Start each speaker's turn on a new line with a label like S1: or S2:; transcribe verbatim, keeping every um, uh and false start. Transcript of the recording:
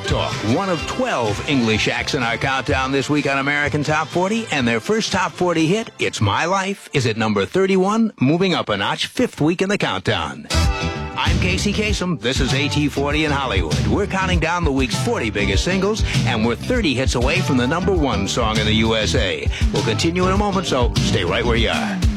S1: Talk, one of twelve English acts in our countdown this week on American Top forty, and their first Top forty hit, It's My Life, is at number thirty-one, moving up a notch, fifth week in the countdown. I'm Casey Kasem. This is A T forty in Hollywood. We're counting down the week's forty biggest singles, and we're thirty hits away from the number one song in the U S A. We'll continue in a moment, so stay right where you are.